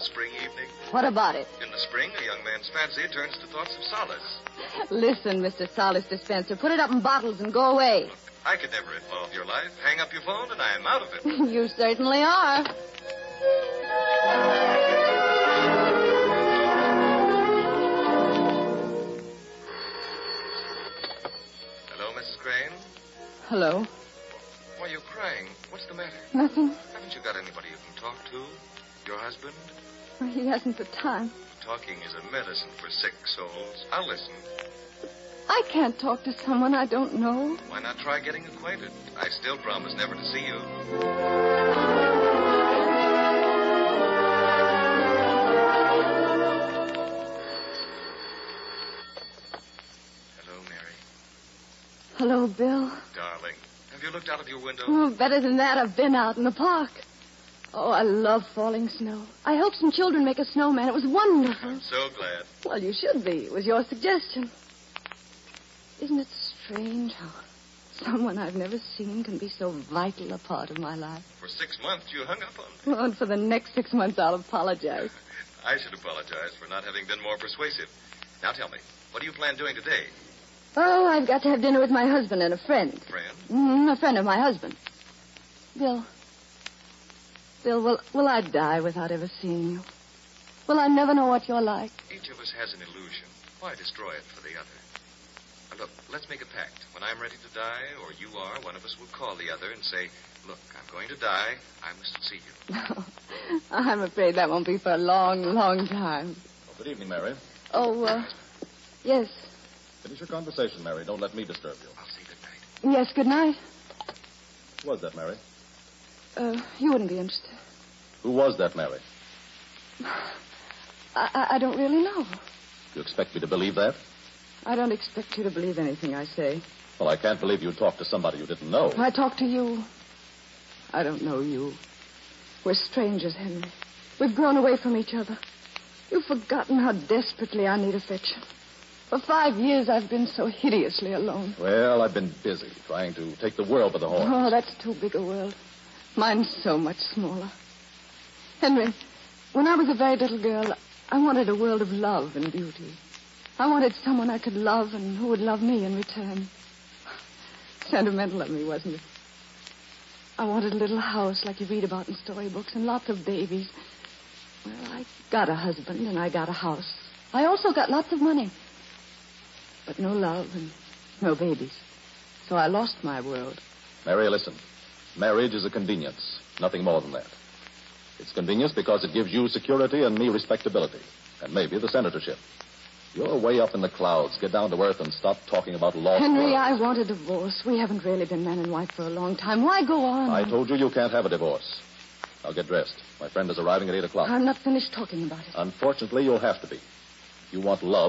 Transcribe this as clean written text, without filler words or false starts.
spring evening? What about it? In the spring, a young man's fancy turns to thoughts of solace. Listen, Mr. Solace Dispenser, put it up in bottles and go away. Look, I could never involve your life. Hang up your phone and I am out of it. You certainly are. Hello, Mrs. Crane? Hello. Why are you crying? What's the matter? Nothing. Haven't you got anybody you can talk to? Your husband? He hasn't the time. Talking is a medicine for sick souls. I'll listen. I can't talk to someone I don't know. Why not try getting acquainted? I still promise never to see you. Hello, Mary. Hello, Bill. Darling, have you looked out of your window? Oh, better than that, I've been out in the park. Oh, I love falling snow. I helped some children make a snowman. It was wonderful. I'm so glad. Well, you should be. It was your suggestion. Isn't it strange how someone I've never seen can be so vital a part of my life? For 6 months, you hung up on me. Well, and for the next 6 months, I'll apologize. I should apologize for not having been more persuasive. Now tell me, what do you plan doing today? Oh, I've got to have dinner with my husband and a friend. Friend? A friend of my husband. Bill, will I die without ever seeing you? Will I never know what you're like? Each of us has an illusion. Why destroy it for the other? Now, look, let's make a pact. When I'm ready to die, or you are, one of us will call the other and say, look, I'm going to die. I must see you. I'm afraid that won't be for a long, long time. Oh, good evening, Mary. Oh, yes. Finish your conversation, Mary. Don't let me disturb you. I'll say good night. Yes, good night. Who was that, Mary? You wouldn't be interested. Who was that, Mary? I don't really know. You expect me to believe that? I don't expect you to believe anything I say. Well, I can't believe you talked to somebody you didn't know. I talk to you. I don't know you. We're strangers, Henry. We've grown away from each other. You've forgotten how desperately I need affection. For 5 years, I've been so hideously alone. Well, I've been busy trying to take the world by the horns. Oh, that's too big a world. Mine's so much smaller. Henry, when I was a very little girl, I wanted a world of love and beauty. I wanted someone I could love and who would love me in return. Sentimental of me, wasn't it? I wanted a little house like you read about in storybooks and lots of babies. Well, I got a husband and I got a house. I also got lots of money. But no love and no babies. So I lost my world. Mary, listen. Marriage is a convenience, nothing more than that. It's convenience because it gives you security and me respectability, and maybe the senatorship. You're way up in the clouds. Get down to earth and stop talking about lost Henry, worlds. I want a divorce. We haven't really been man and wife for a long time. Why go on? I told you can't have a divorce. Now get dressed. My friend is arriving at 8 o'clock. I'm not finished talking about it. Unfortunately, you'll have to be. If you want love,